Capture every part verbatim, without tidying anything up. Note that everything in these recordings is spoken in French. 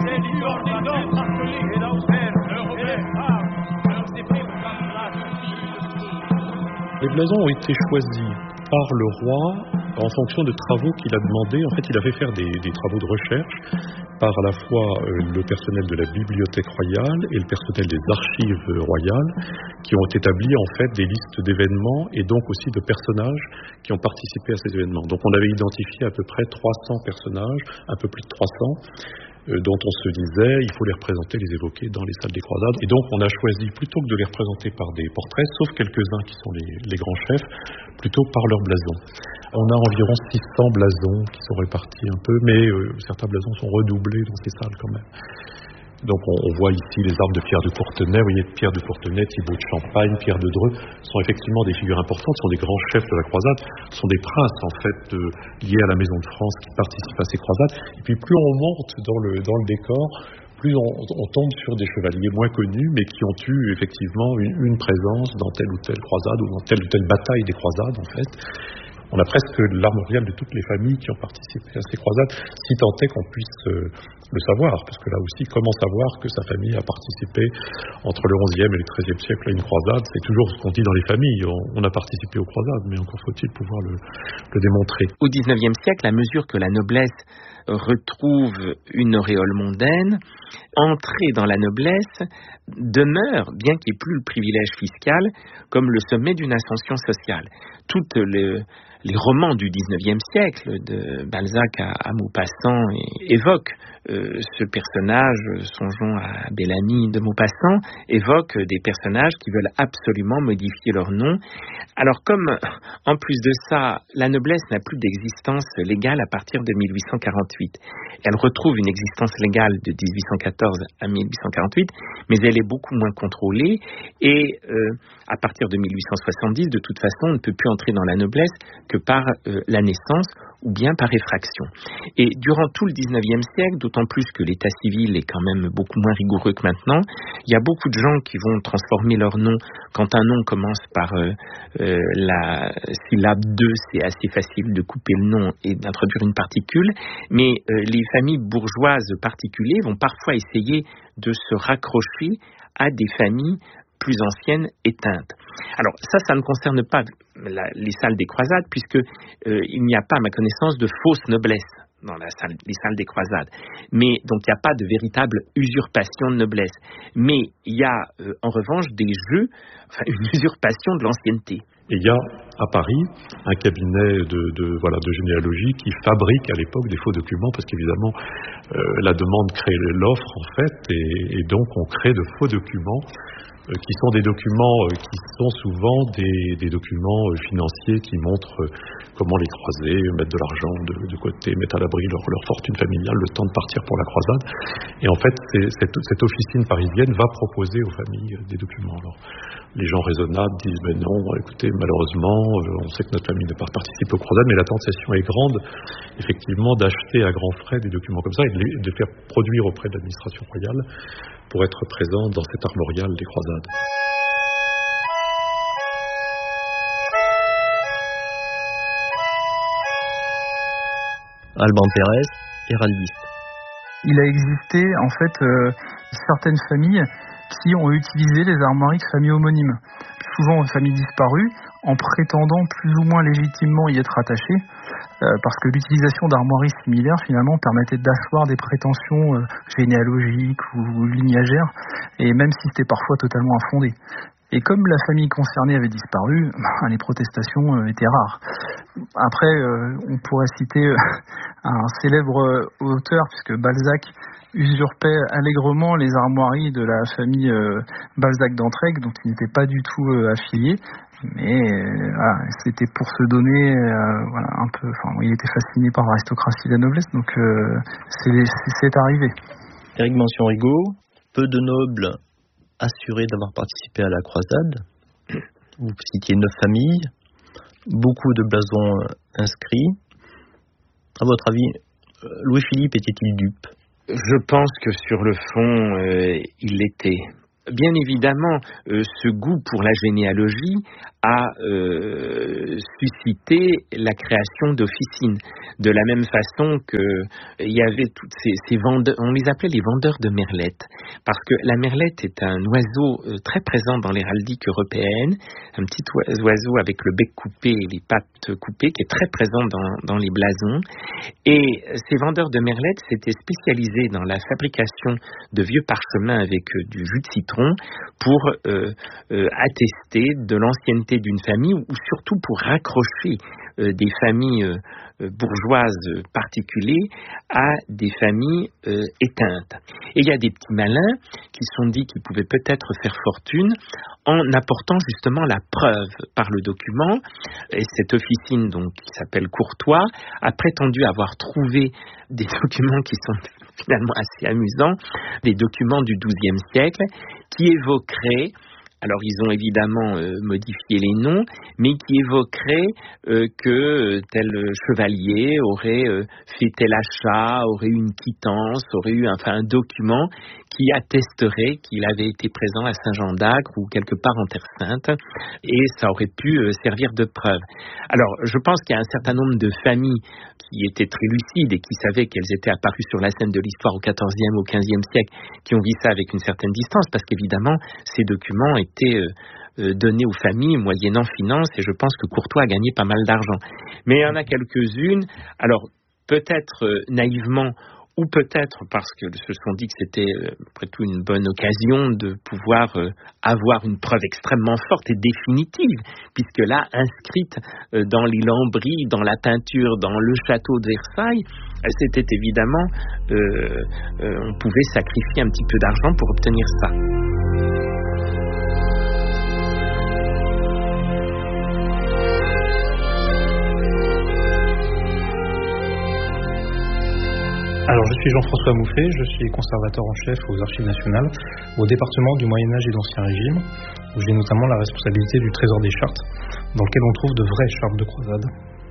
Les blasons ont été choisis par le roi en fonction de travaux qu'il a demandé. En fait, il a fait faire des, des travaux de recherche par à la fois euh, le personnel de la bibliothèque royale et le personnel des archives royales, qui ont établi en fait des listes d'événements et donc aussi de personnages qui ont participé à ces événements. Donc on avait identifié à peu près trois cents personnages, un peu plus de trois cents, euh, dont on se disait il faut les représenter, les évoquer dans les salles des croisades. Et donc on a choisi, plutôt que de les représenter par des portraits, sauf quelques-uns qui sont les, les grands chefs, plutôt par leur blason. On a environ six cents blasons qui sont répartis un peu, mais euh, certains blasons sont redoublés dans ces salles quand même. Donc on, on voit ici les arbres de Pierre de Courtenay, vous voyez, Pierre de Courtenay, Thibaut de Champagne, Pierre de Dreux, sont effectivement des figures importantes, sont des grands chefs de la croisade, sont des princes en fait euh, liés à la Maison de France qui participent à ces croisades. Et puis plus on monte dans le, dans le décor, plus on, on tombe sur des chevaliers moins connus, mais qui ont eu effectivement une, une présence dans telle ou telle croisade, ou dans telle ou telle bataille des croisades en fait. On a presque l'armorial de toutes les familles qui ont participé à ces croisades, si tant est qu'on puisse euh, le savoir, parce que là aussi, comment savoir que sa famille a participé entre le onzième et le treizième siècle à une croisade? C'est toujours ce qu'on dit dans les familles, on, on a participé aux croisades, mais encore faut-il pouvoir le, le démontrer. Au dix-neuvième siècle, à mesure que la noblesse retrouve une auréole mondaine, entrer dans la noblesse demeure, bien qu'il n'y ait plus le privilège fiscal, comme le sommet d'une ascension sociale. Toutes le, les romans du dix-neuvième siècle, de Balzac à, à Maupassant, évoquent euh, ce personnage, songeons à Bellamy de Maupassant, évoquent des personnages qui veulent absolument modifier leur nom. Alors comme, en plus de ça, la noblesse n'a plus d'existence légale à partir de mille huit cent quarante-huit. Elle retrouve une existence légale de dix-huit cent quatorze à mille huit cent quarante-huit, mais elle est beaucoup moins contrôlée et euh, à partir de mille huit cent soixante-dix, de toute façon, on ne peut plus entrer dans la noblesse que par euh, la naissance ou bien par effraction. Et durant tout le dix-neuvième siècle, d'autant plus que l'état civil est quand même beaucoup moins rigoureux que maintenant, il y a beaucoup de gens qui vont transformer leur nom. Quand un nom commence par euh, euh, la syllabe deux, c'est assez facile de couper le nom et d'introduire une particule, mais euh, les familles bourgeoises particulières vont parfois essayer de se raccrocher à des familles plus anciennes éteintes. Alors ça, ça ne concerne pas la, les salles des croisades, puisque euh, il n'y a pas, à ma connaissance, de fausse noblesse dans la salle, les salles des croisades. Mais donc il n'y a pas de véritable usurpation de noblesse. Mais il y a euh, en revanche des jeux, enfin une usurpation de l'ancienneté. Et il y a à Paris un cabinet de, de, voilà, de généalogie qui fabrique à l'époque des faux documents, parce qu'évidemment euh, la demande crée l'offre en fait, et, et donc on crée de faux documents euh, qui sont des documents euh, qui sont souvent des, des documents euh, financiers qui montrent euh, comment les croisés mettent de l'argent de, de côté, mettent à l'abri leur, leur fortune familiale le temps de partir pour la croisade. Et en fait, c'est, cette, cette officine parisienne va proposer aux familles euh, des documents. Alors, les gens raisonnables disent mais non, écoutez, malheureusement, euh, on sait que notre famille n'a pas participé aux croisades, mais la tentation est grande, effectivement, d'acheter à grands frais des documents comme ça et de, les, de faire produire auprès de l'administration royale pour être présent dans cet armorial des croisades. Alban Pérez, héraldiste. Il a existé en fait euh, certaines familles qui ont utilisé les armoiries de familles homonymes, souvent familles disparues, en prétendant plus ou moins légitimement y être attachées, euh, parce que l'utilisation d'armoiries similaires finalement permettait d'asseoir des prétentions euh, généalogiques ou lignagères, et même si c'était parfois totalement infondé. Et comme la famille concernée avait disparu, les protestations euh, étaient rares. Après, euh, on pourrait citer euh, un célèbre auteur, puisque Balzac usurpait allègrement les armoiries de la famille euh, Balzac d'Entraigues, dont il n'était pas du tout euh, affilié. Mais euh, voilà, c'était pour se donner euh, voilà, un peu. Enfin, il était fasciné par l'aristocratie et la noblesse, donc euh, c'est, c'est, c'est arrivé. Éric Mansion-Rigaud, peu de nobles assurés d'avoir participé à la croisade. Vous citiez neuf familles, beaucoup de blasons inscrits. À votre avis, Louis-Philippe était-il dupe ? Je pense que sur le fond, euh, il l'était. bien évidemment, euh, ce goût pour la généalogie a euh, suscité la création d'officines. De la même façon qu'il y avait toutes ces, ces vendeurs, on les appelait les vendeurs de merlettes, parce que la merlette est un oiseau euh, très présent dans l'héraldique européenne, un petit oiseau avec le bec coupé et les pattes coupées, qui est très présent dans, dans les blasons. Et ces vendeurs de merlettes s'étaient spécialisés dans la fabrication de vieux parchemins avec euh, du jus de citron pour euh, euh, attester de l'ancienneté d'une famille, ou surtout pour raccrocher euh, des familles euh, bourgeoises particulières à des familles euh, éteintes. Et il y a des petits malins qui se sont dit qu'ils pouvaient peut-être faire fortune en apportant justement la preuve par le document. Et cette officine, donc, qui s'appelle Courtois, a prétendu avoir trouvé des documents qui sont finalement assez amusants, des documents du douzième siècle qui évoqueraient, alors ils ont évidemment euh, modifié les noms, mais qui évoqueraient euh, que tel chevalier aurait euh, fait tel achat, aurait eu une quittance, aurait eu enfin un document qui attesterait qu'il avait été présent à Saint-Jean-d'Acre ou quelque part en Terre Sainte, et ça aurait pu euh, servir de preuve. Alors je pense qu'il y a un certain nombre de familles qui étaient très lucides et qui savaient qu'elles étaient apparues sur la scène de l'histoire au quatorzième, au quinzième siècle, qui ont vu ça avec une certaine distance, parce qu'évidemment, ces documents étaient euh, euh, donnés aux familles moyennant finance, et je pense que Courtois a gagné pas mal d'argent. Mais il y en a quelques-unes, alors peut-être euh, naïvement, ou peut-être parce que se sont dit que c'était euh, après tout une bonne occasion de pouvoir euh, avoir une preuve extrêmement forte et définitive, puisque là, inscrite euh, dans les lambris, dans la peinture, dans le château de Versailles, euh, c'était évidemment, euh, euh, on pouvait sacrifier un petit peu d'argent pour obtenir ça. Alors, je suis Jean-François Mouffet, je suis conservateur en chef aux Archives nationales, au département du Moyen-Âge et d'Ancien Régime, où j'ai notamment la responsabilité du trésor des chartes, dans lequel on trouve de vraies chartes de croisade.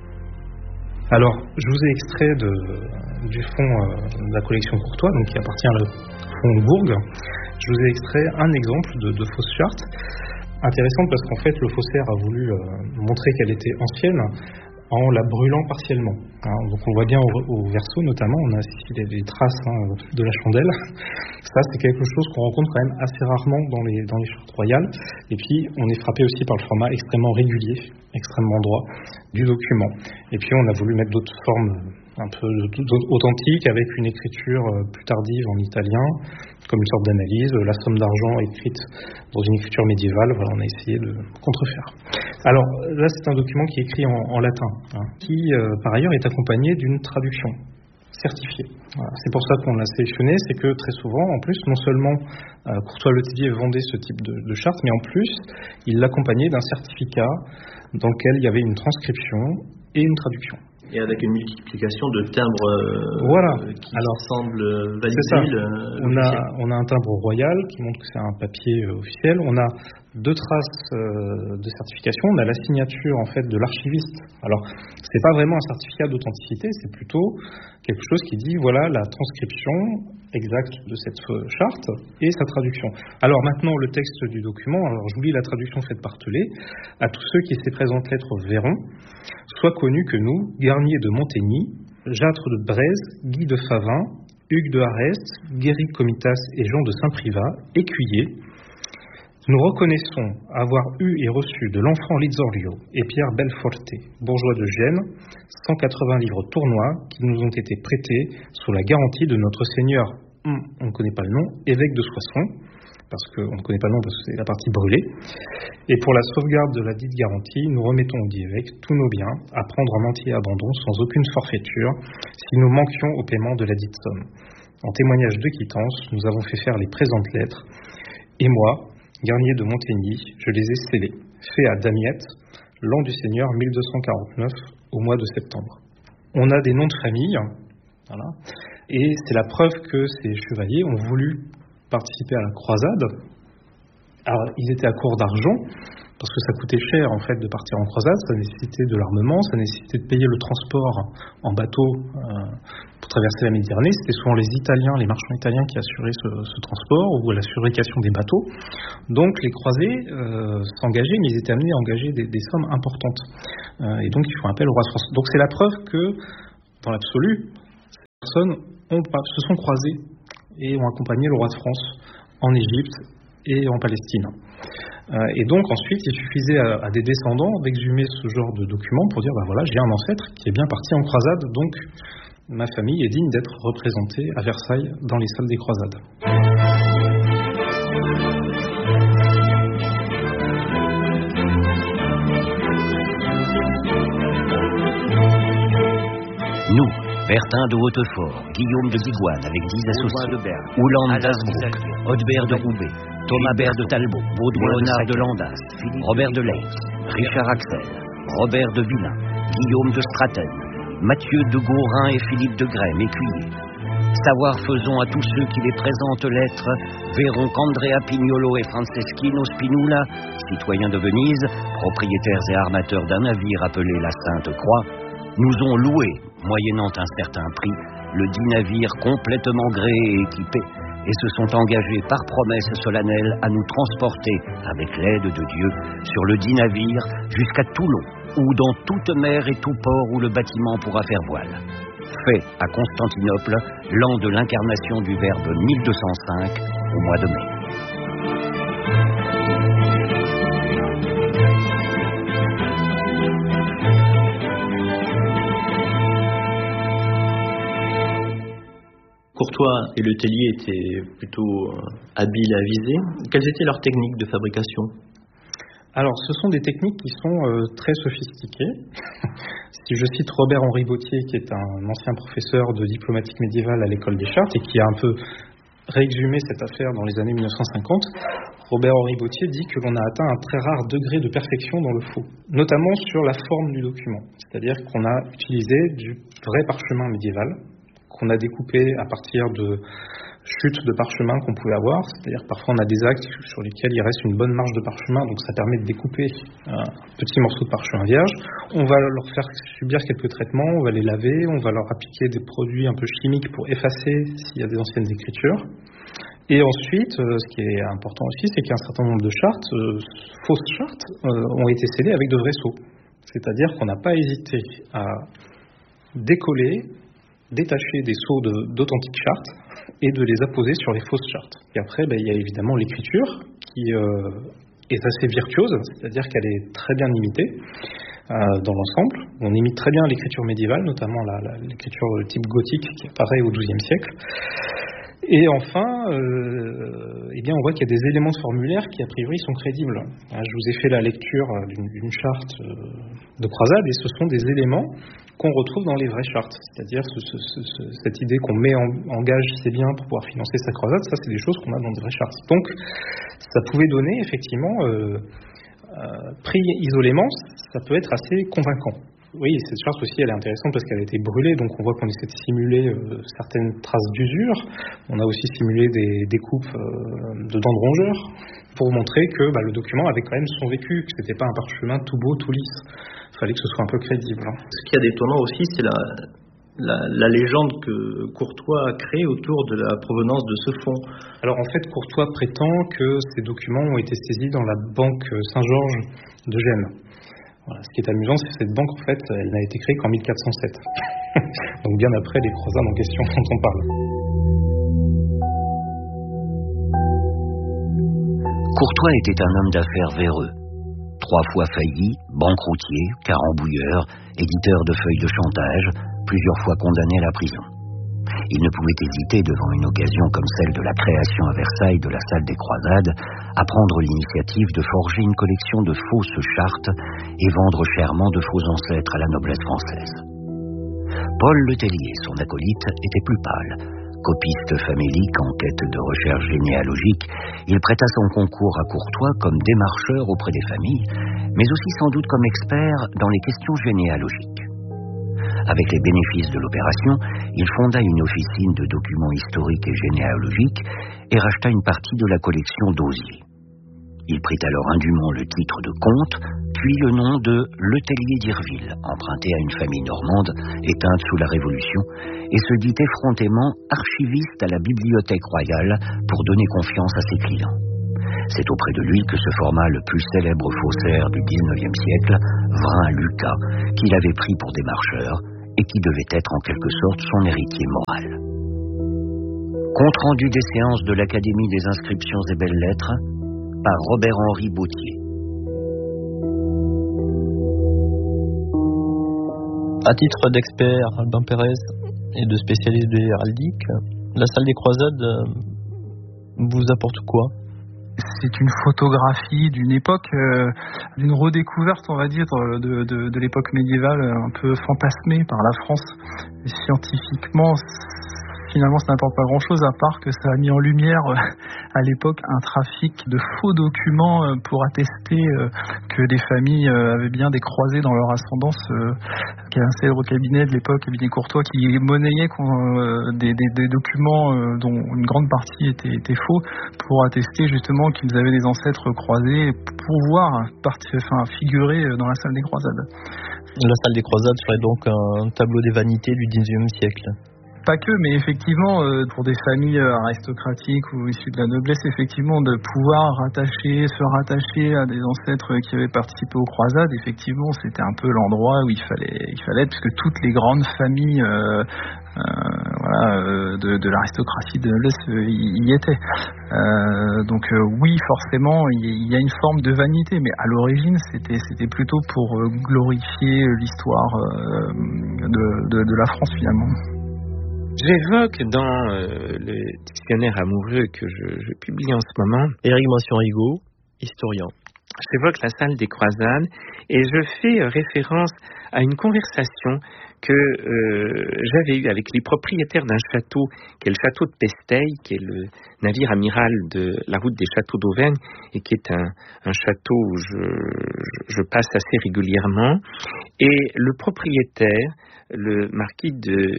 Alors, je vous ai extrait de, du fonds euh, de la collection Courtois, donc qui appartient au fonds de Bourg. Je vous ai extrait un exemple de, de fausse charte, intéressante parce qu'en fait, le faussaire a voulu euh, montrer qu'elle était ancienne, en la brûlant partiellement. Hein, donc on voit bien au, au verso notamment, on a ici des, des traces hein, de la chandelle. Ça c'est quelque chose qu'on rencontre quand même assez rarement dans les, dans les chartes royales. Et puis on est frappé aussi par le format extrêmement régulier, extrêmement droit du document. Et puis on a voulu mettre d'autres formes un peu authentiques avec une écriture plus tardive en italien, comme une sorte d'analyse, la somme d'argent écrite dans une écriture médiévale. Voilà, on a essayé de contrefaire. Alors là, c'est un document qui est écrit en, en latin, hein, qui euh, par ailleurs est accompagné d'une traduction certifiée. Voilà. C'est pour ça qu'on l'a sélectionné, c'est que très souvent, en plus, non seulement euh, Courtois-Letellier vendait ce type de, de charte, mais en plus, il l'accompagnait d'un certificat dans lequel il y avait une transcription et une traduction. Et avec une multiplication de timbres euh, voilà. qui Alors, semblent valider le, on, a, on a un timbre royal qui montre que c'est un papier euh, officiel. On a deux traces euh, de certification. On a la signature en fait de l'archiviste. Alors, c'est pas vraiment un certificat d'authenticité, c'est plutôt quelque chose qui dit voilà la transcription exacte de cette charte et sa traduction. Alors maintenant, le texte du document, alors je vous lis la traduction faite par Telet. À tous ceux qui ces présentes lettres verront, soit connus que nous, Garnier de Montény, Jâtre de Braise, Guy de Favin, Hugues de Arès, Guéric Comitas et Jean de Saint-Privat, écuyers, nous reconnaissons avoir eu et reçu de l'enfant Lizorio et Pierre Belforte, bourgeois de Gênes, cent quatre-vingts livres tournois qui nous ont été prêtés sous la garantie de notre seigneur, on ne connaît pas le nom, évêque de Soissons, parce qu'on ne connaît pas le nom parce que c'est la partie brûlée. Et pour la sauvegarde de la dite garantie, nous remettons au dit évêque tous nos biens à prendre en entier abandon sans aucune forfaiture si nous manquions au paiement de la dite somme. En témoignage de quittance, nous avons fait faire les présentes lettres, et moi, Garnier de Montény, je les ai scellés, faits à Damiette, l'an du Seigneur mille deux cent quarante-neuf, au mois de septembre. On a des noms de famille, voilà, et c'est la preuve que ces chevaliers ont voulu participer à la croisade. Alors, ils étaient à court d'argent, parce que ça coûtait cher en fait de partir en croisade, ça nécessitait de l'armement, ça nécessitait de payer le transport en bateau euh, pour traverser la Méditerranée. C'était souvent les Italiens, les marchands italiens qui assuraient ce, ce transport ou la surrécation des bateaux. Donc les croisés euh, s'engageaient, mais ils étaient amenés à engager des, des sommes importantes. Euh, et donc ils font appel au roi de France. Donc c'est la preuve que, dans l'absolu, ces personnes ont, se sont croisées et ont accompagné le roi de France en Égypte et en Palestine. Euh, et donc ensuite, il suffisait à, à des descendants d'exhumer ce genre de documents pour dire, ben voilà, j'ai un ancêtre qui est bien parti en croisade, donc ma famille est digne d'être représentée à Versailles dans les salles des croisades. Nous, Bertin de Hautefort, Guillaume de Digoine avec dix associés, Ouland d'Asbrook, Haudebert de Roubaix, Thomas Bert de Talbot, Baudouin Léonard de Landas, Robert de Leys, Richard Axel, Robert de Villain, Guillaume de Straten, Mathieu de Gaurin et Philippe de Grême, écuyers. Savoir faisons à tous ceux qui les présentent lettres, verront qu'Andrea Pignolo et Franceschino Spinula, citoyens de Venise, propriétaires et armateurs d'un navire appelé la Sainte Croix, nous ont loué, moyennant un certain prix, le dit navire complètement gréé et équipé, et se sont engagés par promesse solennelle à nous transporter, avec l'aide de Dieu, sur le dit navire jusqu'à Toulon, ou dans toute mer et tout port où le bâtiment pourra faire voile. Fait à Constantinople, l'an de l'incarnation du Verbe mille deux cent cinq, au mois de mai. Courtois et Le Tellier étaient plutôt habiles à viser. Quelles étaient leurs techniques de fabrication ? Alors, ce sont des techniques qui sont euh, très sophistiquées. Si je cite Robert-Henri Bautier, qui est un ancien professeur de diplomatique médiévale à l'école des Chartes et qui a un peu réexhumé cette affaire dans les années mille neuf cent cinquante, Robert-Henri Bautier dit que l'on a atteint un très rare degré de perfection dans le faux, notamment sur la forme du document. C'est-à-dire qu'on a utilisé du vrai parchemin médiéval, qu'on a découpé à partir de chutes de parchemin qu'on pouvait avoir, c'est-à-dire parfois on a des actes sur lesquels il reste une bonne marge de parchemin, donc ça permet de découper un petit morceau de parchemin vierge. On va leur faire subir quelques traitements, on va les laver, on va leur appliquer des produits un peu chimiques pour effacer s'il y a des anciennes écritures. Et ensuite, euh, ce qui est important aussi, c'est qu'un certain nombre de chartes, euh, fausses chartes, euh, ont été scellées avec de vrais sceaux. C'est-à-dire qu'on n'a pas hésité à décoller, détacher des sceaux de, d'authentiques chartes et de les apposer sur les fausses chartes. Et après, ben, il y a évidemment l'écriture qui euh, est assez virtuose, c'est-à-dire qu'elle est très bien imitée euh, dans l'ensemble. On imite très bien l'écriture médiévale, notamment la, la, l'écriture type gothique qui apparaît au douzième siècle. Et enfin, euh, eh bien, on voit qu'il y a des éléments de formulaire qui, a priori, sont crédibles. Je vous ai fait la lecture d'une, d'une charte de croisade, et ce sont des éléments qu'on retrouve dans les vraies chartes. C'est-à-dire ce, ce, ce, cette idée qu'on met en, en gage ses biens pour pouvoir financer sa croisade, ça, c'est des choses qu'on a dans des vraies chartes. Donc, ça pouvait donner, effectivement, euh, euh, pris isolément, ça peut être assez convaincant. Oui, cette charte aussi, elle est intéressante parce qu'elle a été brûlée, donc on voit qu'on essaie de simuler euh, certaines traces d'usure. On a aussi simulé des découpes euh, de dents de rongeurs pour montrer que bah, le document avait quand même son vécu, que c'était pas un parchemin tout beau, tout lisse. Il fallait que ce soit un peu crédible. Ce qu'il y a d'étonnant aussi, c'est la, la, la légende que Courtois a créée autour de la provenance de ce fonds. Alors en fait, Courtois prétend que ces documents ont été saisis dans la banque Saint-Georges de Gênes. Voilà, ce qui est amusant, c'est que cette banque, en fait, elle n'a été créée qu'en mille quatre cent sept. Donc bien après les croisades en question dont on parle. Courtois était un homme d'affaires véreux. Trois fois failli, banqueroutier, carambouilleur, éditeur de feuilles de chantage, plusieurs fois condamné à la prison. Il ne pouvait hésiter devant une occasion comme celle de la création à Versailles de la salle des croisades à prendre l'initiative de forger une collection de fausses chartes et vendre chèrement de faux ancêtres à la noblesse française. Paul Le Tellier, son acolyte, était plus pâle. Copiste famélique en quête de recherche généalogique, il prêta son concours à Courtois comme démarcheur auprès des familles, mais aussi sans doute comme expert dans les questions généalogiques. Avec les bénéfices de l'opération, il fonda une officine de documents historiques et généalogiques et racheta une partie de la collection d'Osier. Il prit alors indûment le titre de comte, puis le nom de Letellier d'Irville, emprunté à une famille normande éteinte sous la Révolution, et se dit effrontément archiviste à la Bibliothèque royale pour donner confiance à ses clients. C'est auprès de lui que se forma le plus célèbre faussaire du dix-neuvième siècle, Vrin Lucas, qu'il avait pris pour démarcheur et qui devait être en quelque sorte son héritier moral. Compte rendu des séances de l'Académie des inscriptions et belles-lettres par Robert-Henri Bautier. À titre d'expert, Albin Pérez, et de spécialiste de l'héraldique, la salle des croisades vous apporte quoi ? C'est une photographie d'une époque, euh, d'une redécouverte, on va dire, de, de, de l'époque médiévale, un peu fantasmée par la France. Et scientifiquement, finalement, ça n'apporte pas grand-chose, à part que ça a mis en lumière, euh, à l'époque, un trafic de faux documents euh, pour attester euh, que des familles euh, avaient bien des croisés dans leur ascendance. Euh, qui est un célèbre cabinet de l'époque, cabinet Courtois, qui monnayait euh, des, des, des documents euh, dont une grande partie était, était faux, pour attester justement qu'ils avaient des ancêtres croisés, pour pouvoir partir, enfin, figurer dans la salle des croisades. La salle des croisades serait donc un tableau des vanités du dix-neuvième siècle. Pas que, mais effectivement, euh, pour des familles aristocratiques ou issues de la noblesse, effectivement, de pouvoir rattacher, se rattacher à des ancêtres qui avaient participé aux croisades, effectivement, c'était un peu l'endroit où il fallait, il fallait être, puisque toutes les grandes familles euh, euh, voilà, euh, de, de l'aristocratie de la noblesse euh, y, y étaient. Euh, donc euh, oui, forcément, il y, y a une forme de vanité, mais à l'origine, c'était, c'était plutôt pour euh, glorifier l'histoire euh, de, de, de la France, finalement. J'évoque dans euh, le dictionnaire amoureux que je, je publie en ce moment, Éric Mention-Rigaud, historien. J'évoque la salle des croisades et je fais euh, référence à une conversation que euh, j'avais eue avec les propriétaires d'un château, qui est le château de Pesteille, qui est le navire amiral de la route des châteaux d'Auvergne, et qui est un, un château où je, je passe assez régulièrement. Et le propriétaire, le marquis de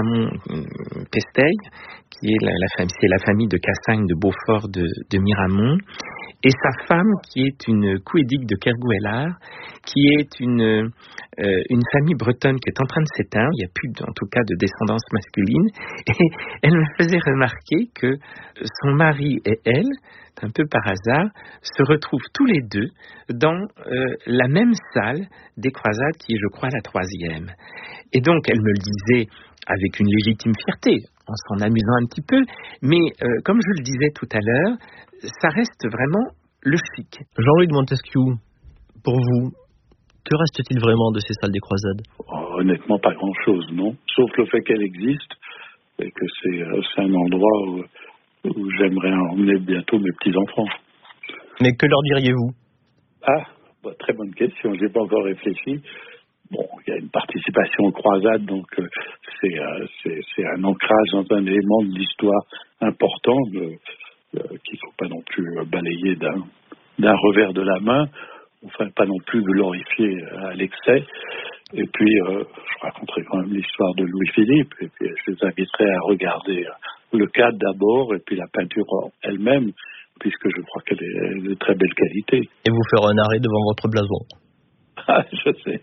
Miramont-Pesteille, qui est la, la famille, c'est la famille de Cassagne de Beaufort de, de Miramont, et sa femme, qui est une couédique de Kergouellard, qui est une, euh, une famille bretonne qui est en train de s'éteindre. Il n'y a plus, en tout cas, de descendance masculine. Et elle me faisait remarquer que son mari et elle, un peu par hasard, se retrouvent tous les deux dans euh, la même salle des croisades, qui est, je crois, la troisième. Et donc, elle me le disait avec une légitime fierté, en s'en amusant un petit peu, mais euh, comme je le disais tout à l'heure, ça reste vraiment le chic. Jean-Louis de Montesquieu, pour vous, que reste-t-il vraiment de ces salles des croisades ? Oh, honnêtement, pas grand-chose, non. Sauf le fait qu'elle existe et que c'est, c'est un endroit où, où j'aimerais emmener bientôt mes petits-enfants. Mais que leur diriez-vous ? Ah, bah, très bonne question, j'ai pas encore réfléchi. Bon, il y a une participation aux croisades, donc euh, c'est, euh, c'est, c'est un ancrage dans un élément de l'histoire important euh, euh, qu'il ne faut pas non plus balayer d'un, d'un revers de la main, enfin pas non plus glorifier à l'excès. Et puis, euh, je raconterai quand même l'histoire de Louis-Philippe, et puis je les inviterai à regarder le cadre d'abord, et puis la peinture elle-même, puisque je crois qu'elle est de très belle qualité. Et vous faire un arrêt devant votre blason. Ah, je sais.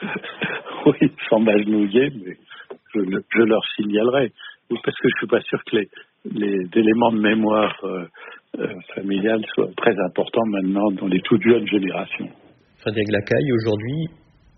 Oui, sans m'agenouiller, mais je, je leur signalerai. Parce que je suis pas sûr que les, les éléments de mémoire euh, euh, familiale soient très importants maintenant dans les toutes jeunes générations. Frédéric Lacaille, aujourd'hui,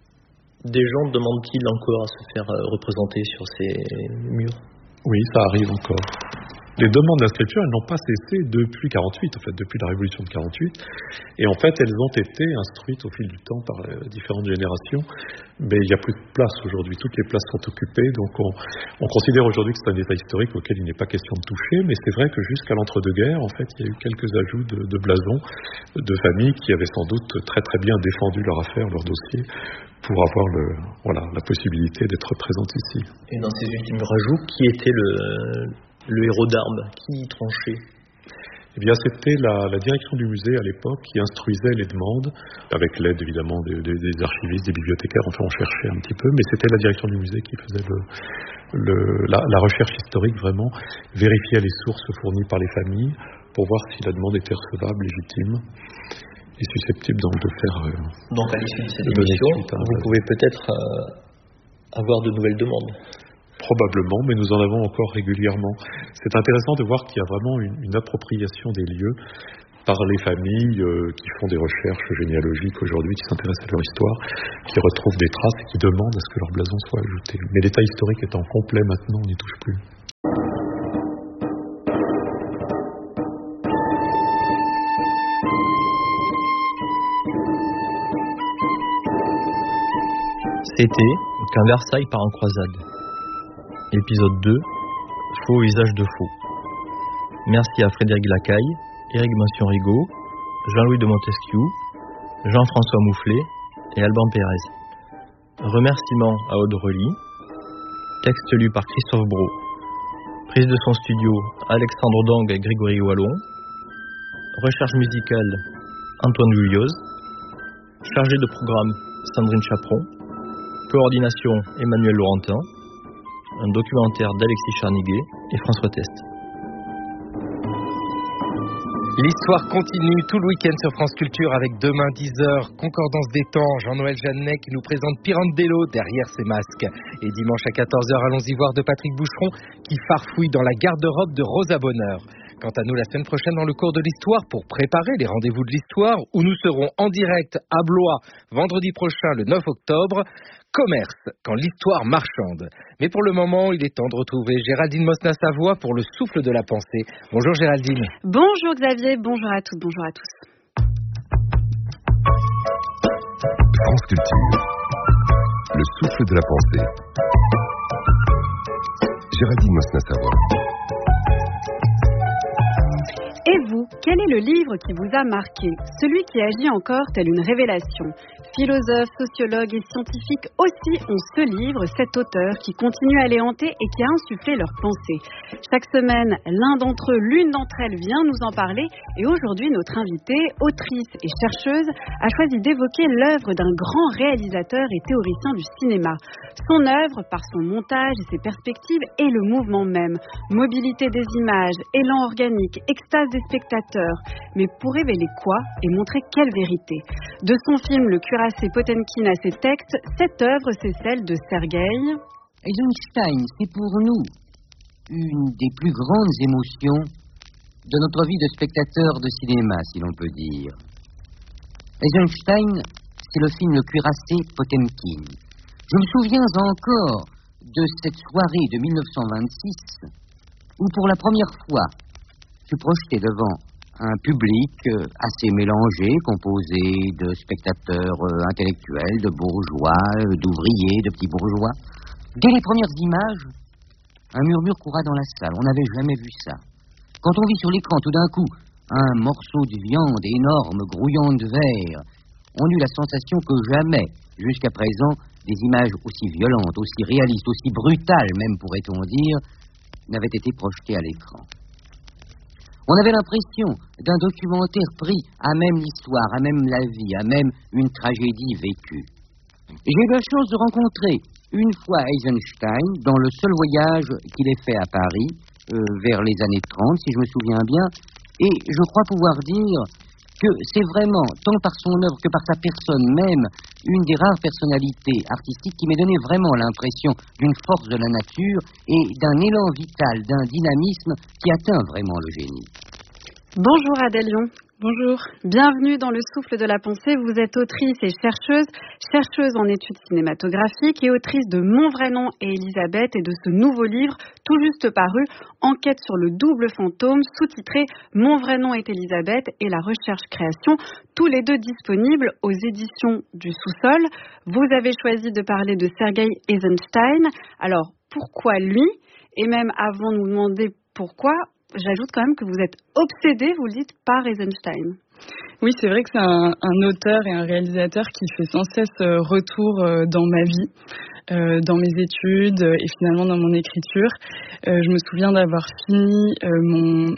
des gens demandent-ils encore à se faire représenter sur ces murs ? Oui, ça arrive encore. Les demandes d'inscription, elles n'ont pas cessé depuis quarante-huit, en fait, depuis la Révolution de quarante-huit. Et en fait, elles ont été instruites au fil du temps par euh, différentes générations. Mais il n'y a plus de place aujourd'hui. Toutes les places sont occupées. Donc, on, on considère aujourd'hui que c'est un état historique auquel il n'est pas question de toucher. Mais c'est vrai que jusqu'à l'entre-deux-guerres, en fait, il y a eu quelques ajouts de, de blasons de familles qui avaient sans doute très très bien défendu leur affaire, leur dossier, pour avoir le, voilà, la possibilité d'être présente ici. Et dans ces ultimes rajouts, qui était le... le héros d'armes, qui tranchait ? Eh bien, c'était la, la direction du musée à l'époque qui instruisait les demandes, avec l'aide évidemment des, des, des archivistes, des bibliothécaires, enfin on cherchait un petit peu, mais c'était la direction du musée qui faisait le, le, la, la recherche historique vraiment, vérifiait les sources fournies par les familles, pour voir si la demande était recevable, légitime, et susceptible donc de faire... Euh, donc à l'issue de cette émission, vous pouvez peut-être euh, avoir de nouvelles demandes. Probablement, mais nous en avons encore régulièrement. C'est intéressant de voir qu'il y a vraiment une, une appropriation des lieux par les familles euh, qui font des recherches généalogiques aujourd'hui, qui s'intéressent à leur histoire, qui retrouvent des traces et qui demandent à ce que leur blason soit ajouté. Mais l'état historique étant complet maintenant, on n'y touche plus. C'était Quand Versailles part en croisade. Épisode deux, Faux usage de faux. Merci à Frédéric Lacaille, Éric Massion-Rigaud, Jean-Louis de Montesquieu, Jean-François Moufflet et Alban Pérez. Remerciements à Aude Rely. Texte lu par Christophe Brault. Prise de son studio Alexandre Dong et Grégory Wallon. Recherche musicale Antoine Gouilloz. Chargé de programme Sandrine Chaperon. Coordination Emmanuel Laurentin. Un documentaire d'Alexis Charniguet et François Test. L'histoire continue tout le week-end sur France Culture avec demain dix heures, Concordance des temps, Jean-Noël Jeannet qui nous présente Pirandello derrière ses masques. Et dimanche à quatorze heures, allons-y voir de Patrick Boucheron qui farfouille dans la garde-robe de Rosa Bonheur. Quant à nous, la semaine prochaine dans le cours de l'histoire, pour préparer les rendez-vous de l'histoire, où nous serons en direct à Blois vendredi prochain, le neuf octobre, commerce, quand l'histoire marchande. Mais pour le moment, il est temps de retrouver Géraldine Mosna-Savoie pour le souffle de la pensée. Bonjour Géraldine. Bonjour Xavier, bonjour à toutes, bonjour à tous. France Culture, le souffle de la pensée. Géraldine Mosna-Savoie. Et vous, quel est le livre qui vous a marqué? Celui qui agit encore telle une révélation. Philosophes, sociologues et scientifiques aussi ont ce livre, cet auteur qui continue à les hanter et qui a insufflé leurs pensées. Chaque semaine, l'un d'entre eux, l'une d'entre elles vient nous en parler et aujourd'hui, notre invitée, autrice et chercheuse, a choisi d'évoquer l'œuvre d'un grand réalisateur et théoricien du cinéma. Son œuvre, par son montage et ses perspectives, est le mouvement même. Mobilité des images, élan organique, extase des spectateurs. Mais pour révéler quoi et montrer quelle vérité? De son film Le cuirassé Potemkin à ses textes, cette œuvre, c'est celle de Sergueï Eisenstein. C'est pour nous une des plus grandes émotions de notre vie de spectateur de cinéma, si l'on peut dire. Eisenstein, c'est le film Le cuirassé Potemkin. Je me souviens encore de cette soirée de mille neuf cent vingt-six où pour la première fois je projetais devant un public assez mélangé, composé de spectateurs intellectuels, de bourgeois, d'ouvriers, de petits bourgeois. Dès les premières images, un murmure coura dans la salle. On n'avait jamais vu ça. Quand on vit sur l'écran tout d'un coup un morceau de viande énorme grouillant de verre, on eut la sensation que jamais, jusqu'à présent, des images aussi violentes, aussi réalistes, aussi brutales même, pourrait-on dire, n'avaient été projetées à l'écran. On avait l'impression d'un documentaire pris à même l'histoire, à même la vie, à même une tragédie vécue. J'ai eu la chance de rencontrer une fois Eisenstein dans le seul voyage qu'il ait fait à Paris, euh, vers les années trente, si je me souviens bien, et je crois pouvoir dire que c'est vraiment, tant par son œuvre que par sa personne même, une des rares personnalités artistiques qui m'ait donné vraiment l'impression d'une force de la nature et d'un élan vital, d'un dynamisme qui atteint vraiment le génie. Bonjour Adèle Lyon. Bonjour. Bienvenue dans le souffle de la pensée. Vous êtes autrice et chercheuse, chercheuse en études cinématographiques et autrice de Mon vrai nom et Elisabeth et de ce nouveau livre tout juste paru, Enquête sur le double fantôme, sous-titré Mon vrai nom est Elisabeth et la recherche-création, tous les deux disponibles aux éditions du Sous-sol. Vous avez choisi de parler de Sergueï Eisenstein. Alors, pourquoi lui? Et même avant de nous demander pourquoi, j'ajoute quand même que vous êtes obsédé, vous le dites, par Eisenstein. Oui, c'est vrai que c'est un, un auteur et un réalisateur qui fait sans cesse retour dans ma vie, euh, dans mes études et finalement dans mon écriture. Euh, je me souviens d'avoir fini euh, mon, mon mémoire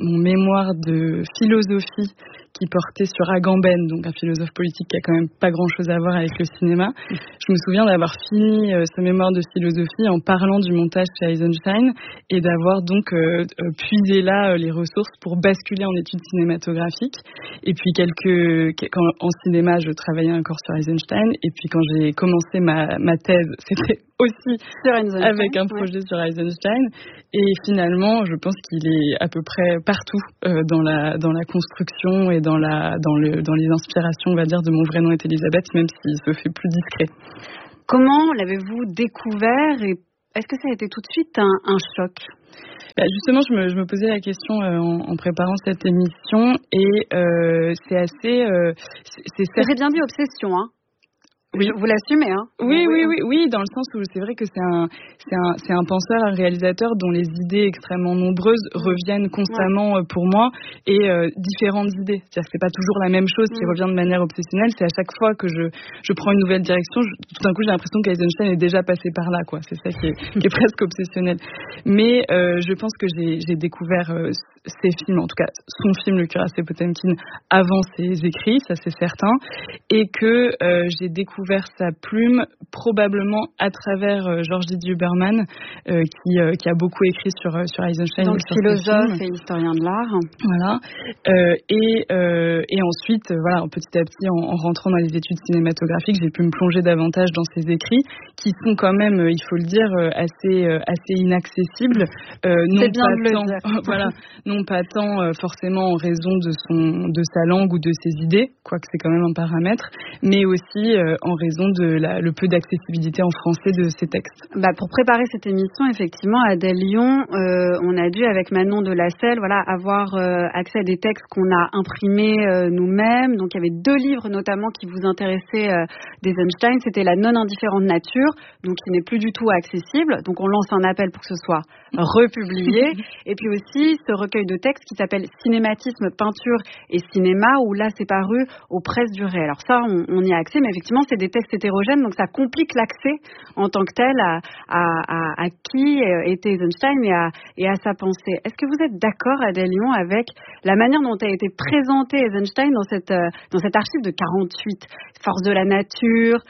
mémoire de philosophie qui portait sur Agamben, donc un philosophe politique qui a quand même pas grand-chose à voir avec le cinéma. Je me souviens d'avoir fini euh, ce mémoire de philosophie en parlant du montage chez Eisenstein et d'avoir donc euh, puisé là euh, les ressources pour basculer en études cinématographiques. Et puis quelques, quand en cinéma, je travaillais encore sur Eisenstein. Et puis quand j'ai commencé ma, ma thèse, c'était aussi avec un projet ouais. sur Eisenstein. Et finalement, je pense qu'il est à peu près partout euh, dans la dans la construction et dans la dans le dans les inspirations, on va dire, de Mon vrai nom est Elisabeth, même s'il se fait plus discret. Comment l'avez-vous découvert et est-ce que ça a été tout de suite un, un choc? Bah justement, je me, je me posais la question euh, en, en préparant cette émission et euh, c'est assez. Euh, c'est, c'est certes... J'ai bien dit obsession, hein. Oui, vous l'assumez, hein? Oui, oui, oui, oui, dans le sens où c'est vrai que c'est un, c'est un, c'est un penseur, un réalisateur dont les idées extrêmement nombreuses reviennent constamment ouais. pour moi et euh, différentes idées. C'est-à-dire que c'est pas toujours la même chose qui mmh. revient de manière obsessionnelle. C'est à chaque fois que je, je prends une nouvelle direction, je, tout d'un coup j'ai l'impression qu'Eisenstein est déjà passé par là, quoi. C'est ça qui est, qui est presque obsessionnel. Mais euh, je pense que j'ai, j'ai découvert euh, ses films, en tout cas son film Le Cuirassé Potemkin, avant ses écrits, ça c'est certain, et que euh, j'ai découvert sa plume probablement à travers euh, George Didier Huberman euh, qui, euh, qui a beaucoup écrit sur, sur Eisenstein. Donc sur philosophe et historien de l'art. Voilà. Euh, et, euh, et ensuite, voilà, petit à petit, en, en rentrant dans les études cinématographiques, j'ai pu me plonger davantage dans ses écrits qui sont quand même, il faut le dire, assez, assez inaccessibles. Euh, non C'est bien pas de le tant, dire. Voilà, non pas tant euh, forcément en raison de, son, de sa langue ou de ses idées, quoique c'est quand même un paramètre, mais aussi euh, en raison de la, le peu d'accessibilité en français de ces textes. Bah pour préparer cette émission, effectivement, à Adèle Lyon, euh, on a dû, avec Manon de Lasselle, voilà, avoir euh, accès à des textes qu'on a imprimés euh, nous-mêmes. Donc il y avait deux livres notamment qui vous intéressaient euh, d'Eisenstein. C'était La non-indifférente nature, donc qui n'est plus du tout accessible. Donc on lance un appel pour que ce soit republié. Et puis aussi ce recueil de textes qui s'appelle Cinématisme, peinture et cinéma, où là c'est paru aux presses du Ré. Alors ça, on, on y a accès, mais effectivement c'est des textes hétérogènes, donc ça complique l'accès en tant que tel à, à, à, à qui était Eisenstein et à, et à sa pensée. Est-ce que vous êtes d'accord, Adèle Lyon, avec la manière dont a été présenté Eisenstein dans cette, dans cette archive de quarante-huit, Force de la nature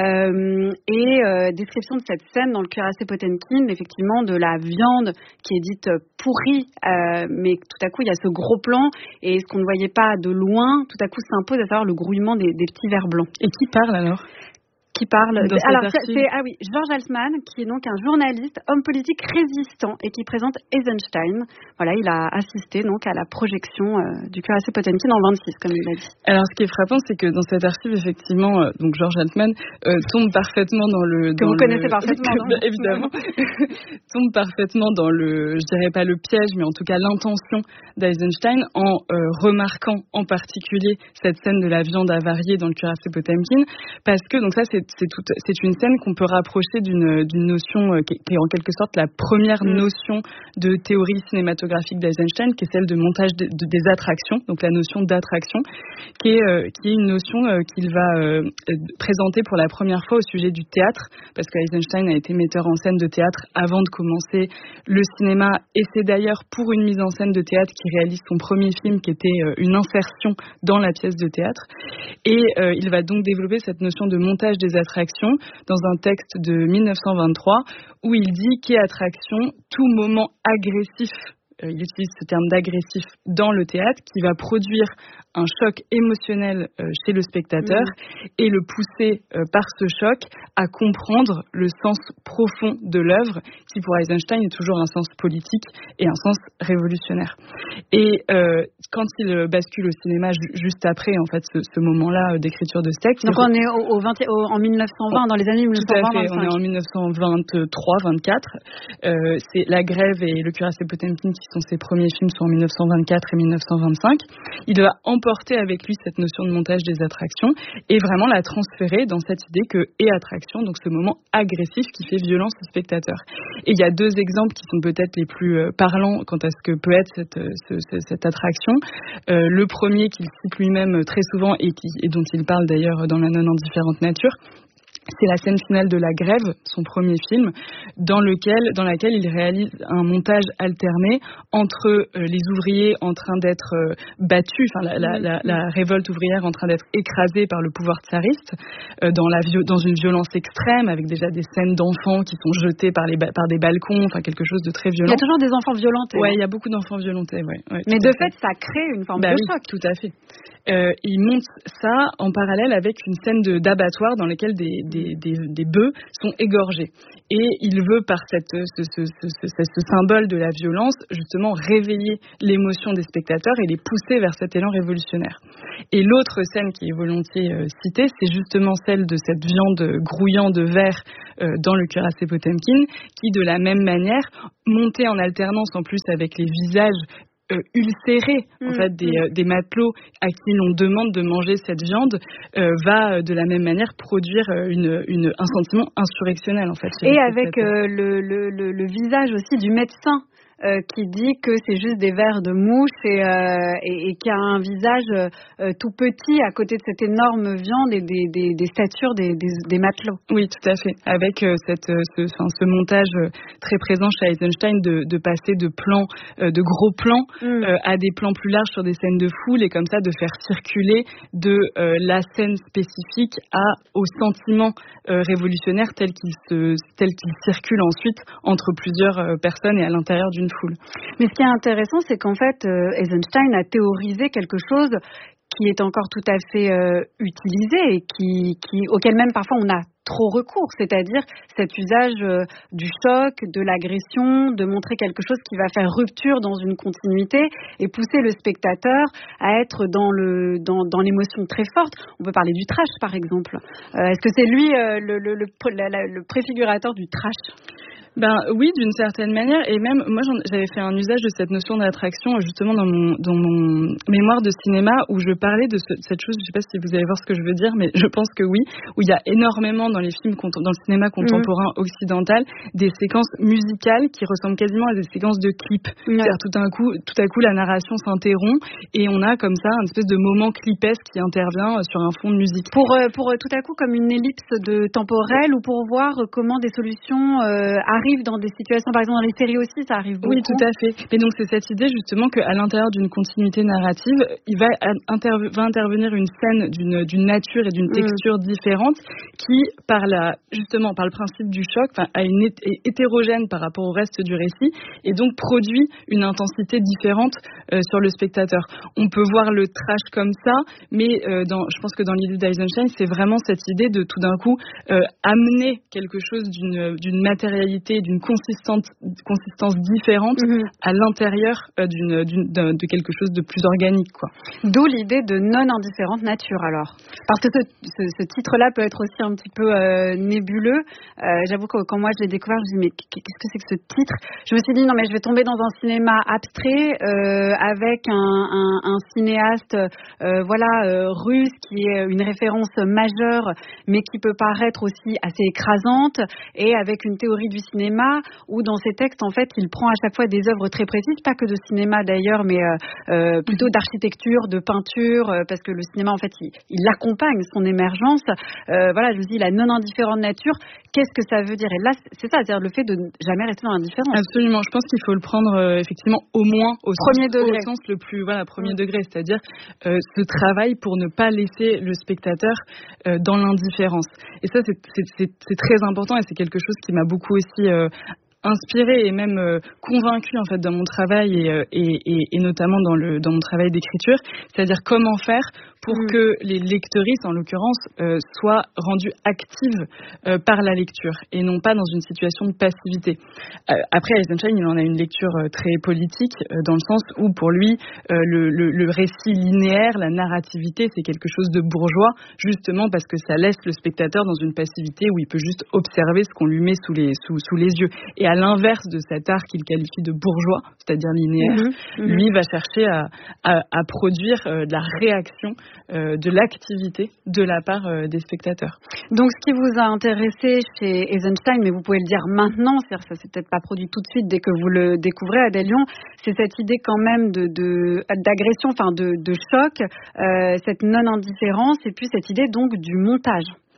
euh, et euh, description de cette scène dans Le Cuirassé Potemkin, effectivement de la viande qui est dite pourrie, euh, mais tout à coup il y a ce gros plan et ce qu'on ne voyait pas de loin, tout à coup s'impose, à savoir le grouillement des, des petits vers blancs. Et qui parle alors ? Qui parle dans alors c'est, c'est ah oui Georges Halsman, qui est donc un journaliste, homme politique résistant et qui présente Eisenstein. Voilà, il a assisté donc à la projection euh, du Cuirassé Potemkin en vingt-six, comme il l'a dit. Alors ce qui est frappant, c'est que dans cette archive, effectivement, euh, donc Georges Halsman euh, tombe parfaitement dans le que dans vous le, connaissez parfaitement, que, évidemment, tombe parfaitement dans le, je dirais pas le piège, mais en tout cas l'intention d'Eisenstein en euh, remarquant en particulier cette scène de la viande avariée dans Le Cuirassé Potemkin, parce que donc ça c'est C'est, tout, c'est une scène qu'on peut rapprocher d'une, d'une notion euh, qui, qui est en quelque sorte la première mmh. notion de théorie cinématographique d'Eisenstein, qui est celle de montage de, de, des attractions, donc la notion d'attraction, qui est, euh, qui est une notion euh, qu'il va euh, présenter pour la première fois au sujet du théâtre, parce qu'Eisenstein a été metteur en scène de théâtre avant de commencer le cinéma, et c'est d'ailleurs pour une mise en scène de théâtre qu'il réalise son premier film, qui était euh, une insertion dans la pièce de théâtre, et euh, il va donc développer cette notion de montage des attraction dans un texte de dix-neuf cent vingt-trois où il dit qu'est attraction tout moment agressif, euh, il utilise ce terme d'agressif dans le théâtre, qui va produire un choc émotionnel euh, chez le spectateur mmh. et le pousser euh, par ce choc à comprendre le sens profond de l'œuvre, qui pour Eisenstein est toujours un sens politique et un sens révolutionnaire. Et euh, quand il bascule au cinéma ju- juste après en fait ce, ce moment-là d'écriture de ce texte, donc on est au, au vingt, au, en dix-neuf cent vingt, dans les années dix-neuf cent vingt. Tout à fait, on est en dix-neuf cent vingt-trois vingt-quatre. Euh, c'est La Grève et Le Cuirassé Potemkin qui sont ses premiers films, sont en dix-neuf cent vingt-quatre et dix-neuf cent vingt-cinq. Il va emporter avec lui cette notion de montage des attractions et vraiment la transférer dans cette idée que est attraction, donc ce moment agressif qui fait violence au spectateur. Et il y a deux exemples qui sont peut-être les plus parlants quant à ce que peut être cette, ce, cette attraction. Euh, le premier qu'il cite lui-même très souvent et, qui, et dont il parle d'ailleurs dans La non-indifférente nature, c'est la scène finale de La Grève, son premier film, dans lequel, dans laquelle il réalise un montage alterné entre euh, les ouvriers en train d'être euh, battus, enfin la, la, la, la révolte ouvrière en train d'être écrasée par le pouvoir tsariste, euh, dans, la, dans une violence extrême, avec déjà des scènes d'enfants qui sont jetés par, les, par des balcons, enfin quelque chose de très violent. Il y a toujours des enfants violentés. Ouais, il y a beaucoup d'enfants violentés, ouais. ouais Mais de fait, ça crée une forme bah de oui, choc. Tout à fait. Euh, il monte ça en parallèle avec une scène de, d'abattoir dans laquelle des, des, des, des bœufs sont égorgés. Et il veut, par cette, ce, ce, ce, ce, ce symbole de la violence, justement réveiller l'émotion des spectateurs et les pousser vers cet élan révolutionnaire. Et l'autre scène qui est volontiers euh, citée, c'est justement celle de cette viande grouillant de verre euh, dans le cuirassé Potemkin, qui de la même manière, montée en alternance en plus avec les visages Euh, ulcérés mmh, en fait des, mmh. euh, des matelots à qui l'on demande de manger cette viande euh, va euh, de la même manière produire euh, une, une, un sentiment insurrectionnel en fait. Et avec euh, le, le, le, le visage aussi du médecin euh, qui dit que c'est juste des vers de mouche et, euh, et, et qui a un visage euh, tout petit à côté de cette énorme viande et des, des, des statures des, des, des matelots. Oui, tout à fait. Avec euh, cette, ce, enfin, ce montage euh, très présent chez Eisenstein de, de passer de plans, euh, de gros plans mm. euh, à des plans plus larges sur des scènes de foule et comme ça de faire circuler de euh, la scène spécifique à, au sentiment euh, révolutionnaire tel qu'il, se, tel qu'il circule ensuite entre plusieurs euh, personnes et à l'intérieur d'une foule. Mais ce qui est intéressant, c'est qu'en fait, euh, Eisenstein a théorisé quelque chose qui est encore tout à fait euh, utilisé et qui, qui, auquel même parfois on a trop recours, c'est-à-dire cet usage euh, du choc, de l'agression, de montrer quelque chose qui va faire rupture dans une continuité et pousser le spectateur à être dans, le, dans, dans l'émotion très forte. On peut parler du trash, par exemple. Euh, est-ce que c'est lui euh, le, le, le, la, la, le préfigurateur du trash ? Ben oui, d'une certaine manière, et même moi j'en, j'avais fait un usage de cette notion d'attraction justement dans mon dans mon mémoire de cinéma où je parlais de ce, cette chose. Je sais pas si vous allez voir ce que je veux dire, mais je pense que oui, où il y a énormément dans les films dans le cinéma contemporain mmh. occidental des séquences musicales qui ressemblent quasiment à des séquences de clips. Mmh. C'est-à-dire tout d'un coup, tout à coup la narration s'interrompt et on a comme ça une espèce de moment clipesque qui intervient sur un fond de musique. Pour euh, pour euh, tout à coup comme une ellipse de temporelle ou pour voir euh, comment des solutions euh, arrive dans des situations, par exemple dans les séries aussi, ça arrive beaucoup. Oui, tout à fait. Et donc c'est cette idée justement qu'à l'intérieur d'une continuité narrative, il va, interve- va intervenir une scène d'une, d'une nature et d'une texture mmh. différente qui, par la, justement par le principe du choc, a une é- est hétérogène par rapport au reste du récit et donc produit une intensité différente euh, sur le spectateur. On peut voir le trash comme ça, mais euh, dans, je pense que dans l'idée d'Eisenstein, c'est vraiment cette idée de tout d'un coup euh, amener quelque chose d'une, d'une matérialité, d'une consistance, consistance différente mmh. à l'intérieur euh, d'une, d'une, d'un, de quelque chose de plus organique, quoi. D'où l'idée de non-indifférente nature, alors. Parce que ce, ce, ce titre-là peut être aussi un petit peu euh, nébuleux. Euh, j'avoue que quand moi je l'ai découvert, je me suis dit, mais qu'est-ce que c'est que ce titre ? Je me suis dit, non, mais je vais tomber dans un cinéma abstrait euh, avec un, un, un cinéaste euh, voilà, euh, russe qui est une référence majeure, mais qui peut paraître aussi assez écrasante, et avec une théorie du cinéma où dans ses textes, en fait, il prend à chaque fois des œuvres très précises, pas que de cinéma d'ailleurs, mais euh, euh, plutôt d'architecture, de peinture, euh, parce que le cinéma, en fait, il, il accompagne son émergence. Euh, voilà, je vous dis, la non-indifférente nature, qu'est-ce que ça veut dire ? Et là, c'est ça, c'est-à-dire le fait de jamais rester dans l'indifférence. Absolument, je pense qu'il faut le prendre euh, effectivement au moins au premier sens, degré. Au sens le plus, voilà, premier mmh. degré, c'est-à-dire euh, ce travail pour ne pas laisser le spectateur euh, dans l'indifférence. Et ça, c'est, c'est, c'est, c'est très important et c'est quelque chose qui m'a beaucoup aussi euh, inspirée et même euh, convaincue en fait dans mon travail et, euh, et, et, et notamment dans le dans mon travail d'écriture, c'est-à-dire comment faire pour mmh. que les lectrices, en l'occurrence, euh, soient rendues actives euh, par la lecture et non pas dans une situation de passivité. Euh, après, Eisenstein, il en a une lecture euh, très politique, euh, dans le sens où, pour lui, euh, le, le, le récit linéaire, la narrativité, c'est quelque chose de bourgeois, justement parce que ça laisse le spectateur dans une passivité où il peut juste observer ce qu'on lui met sous les, sous, sous les yeux. Et à l'inverse de cet art qu'il qualifie de bourgeois, c'est-à-dire linéaire, mmh. lui va chercher à, à, à produire euh, de la réaction, Euh, de l'activité de la part euh, des spectateurs. Donc ce qui vous a intéressé chez Eisenstein, mais vous pouvez le dire maintenant, c'est-à-dire ça s'est peut-être pas produit tout de suite dès que vous le découvrez, Adèle Lyon, c'est cette idée quand même de, de d'agression, enfin de, de choc, euh, cette non-indifférence et puis cette idée donc du montage.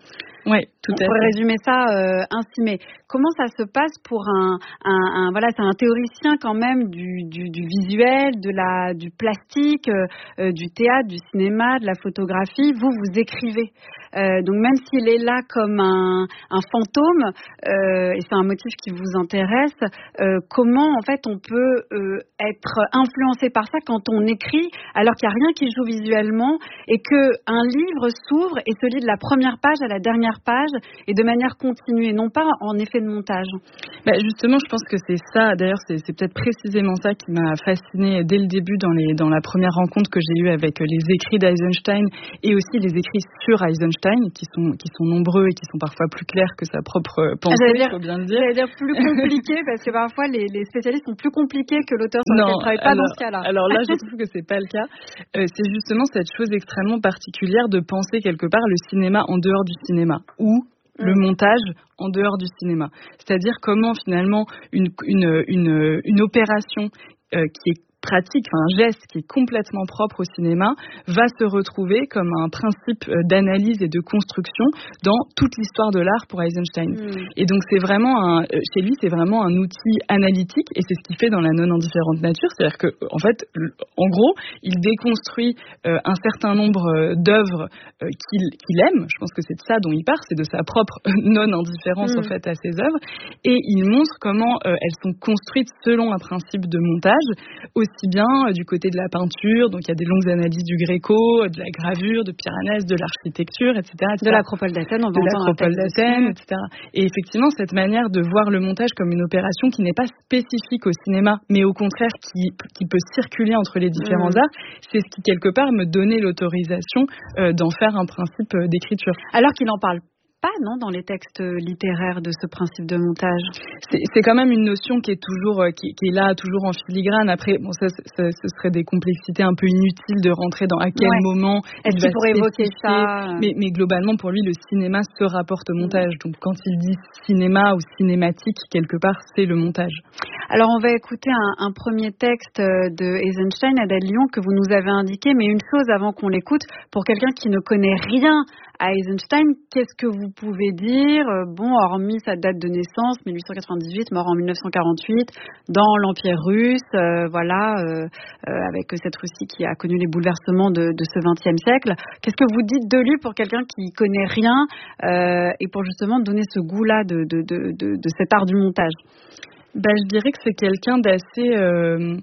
Oui, tout à fait. On pourrait résumer ça euh, ainsi. Mais comment ça se passe pour un, un, un voilà, c'est un théoricien quand même du, du, du visuel, de la, du plastique, euh, du théâtre, du cinéma, de la photographie. Vous, vous écrivez. Euh, donc même s'il est là comme un, un fantôme, euh, et c'est un motif qui vous intéresse, euh, comment en fait on peut euh, être influencé par ça quand on écrit, alors qu'il n'y a rien qui joue visuellement, et qu'un livre s'ouvre et se lit de la première page à la dernière page, et de manière continue, et non pas en effet de montage. Bah justement, je pense que c'est ça, d'ailleurs c'est, c'est peut-être précisément ça qui m'a fascinée dès le début dans, les, dans la première rencontre que j'ai eue avec les écrits d'Eisenstein, et aussi les écrits sur Eisenstein, qui sont, qui sont nombreux et qui sont parfois plus clairs que sa propre pensée, il faut bien le dire. J'allais dire plus compliqué, parce que parfois les, les spécialistes sont plus compliqués que l'auteur sur lequel ils ne travaillent pas alors, dans ce cas-là. Alors là, je trouve que c'est pas le cas. Euh, c'est justement cette chose extrêmement particulière de penser quelque part le cinéma en dehors du cinéma, ou mmh. le montage en dehors du cinéma. C'est-à-dire comment finalement une, une, une, une opération euh, qui est pratique, un geste qui est complètement propre au cinéma, va se retrouver comme un principe d'analyse et de construction dans toute l'histoire de l'art pour Eisenstein. Mmh. Et donc c'est vraiment un, chez lui, c'est vraiment un outil analytique, et c'est ce qu'il fait dans La non-indifférente nature, c'est-à-dire que en fait, en gros, il déconstruit euh, un certain nombre d'œuvres euh, qu'il, qu'il aime. Je pense que c'est de ça dont il part, c'est de sa propre non-indifférence mmh. en fait à ses œuvres, et il montre comment euh, elles sont construites selon un principe de montage, aussi bien euh, du côté de la peinture, donc il y a des longues analyses du Gréco, de la gravure, de Piranèse, de l'architecture, et cetera, et cetera. De l'Acropole d'Athènes, on va de l'Acropole d'Athènes, et cetera. Et effectivement, cette manière de voir le montage comme une opération qui n'est pas spécifique au cinéma, mais au contraire qui, qui peut circuler entre les différents mmh. arts, c'est ce qui quelque part me donnait l'autorisation euh, d'en faire un principe d'écriture. Alors qu'il en parle pas, non, dans les textes littéraires de ce principe de montage. C'est, c'est quand même une notion qui est toujours, qui, qui est là, toujours en filigrane. Après, bon, ça, ça, ce serait des complexités un peu inutiles de rentrer dans à quel ouais. moment. Est-ce qu'il pourrait évoquer ça? Mais, mais globalement, pour lui, le cinéma se rapporte au montage. Mmh. Donc, quand il dit cinéma ou cinématique, quelque part, c'est le montage. Alors, on va écouter un, un premier texte de Eisenstein, Adèle Lyon, que vous nous avez indiqué. Mais une chose avant qu'on l'écoute, pour quelqu'un qui ne connaît rien à Eisenstein, qu'est-ce que vous pouvez dire, bon, hormis sa date de naissance, dix-huit cent quatre-vingt-dix-huit, mort en dix-neuf cent quarante-huit, dans l'Empire russe, euh, voilà, euh, euh, avec cette Russie qui a connu les bouleversements de, de ce vingtième siècle. Qu'est-ce que vous dites de lui pour quelqu'un qui connaît rien euh, et pour justement donner ce goût-là de, de, de, de, de cet art du montage? Ben, je dirais que c'est quelqu'un d'assez... Euh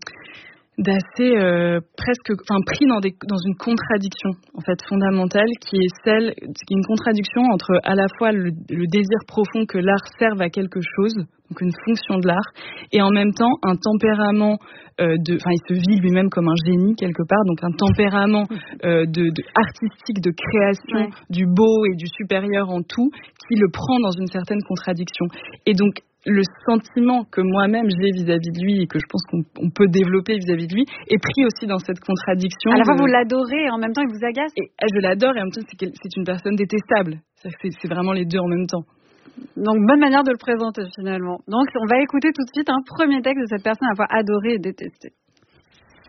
d'assez euh, presque, enfin pris dans, des, dans une contradiction en fait fondamentale qui est celle, qui est une contradiction entre à la fois le, le désir profond que l'art serve à quelque chose, donc une fonction de l'art, et en même temps un tempérament euh, de, enfin il se vit lui-même comme un génie quelque part, donc un tempérament euh, de, de artistique, de création, ouais. du beau et du supérieur en tout, qui le prend dans une certaine contradiction. Et donc le sentiment que moi-même j'ai vis-à-vis de lui et que je pense qu'on on peut développer vis-à-vis de lui est pris aussi dans cette contradiction. À la fois de... vous l'adorez et en même temps il vous agace. Et je l'adore et en même temps c'est, c'est une personne détestable. C'est, c'est vraiment les deux en même temps. Donc bonne manière de le présenter finalement. Donc on va écouter tout de suite un premier texte de cette personne à la fois adorée et détestée.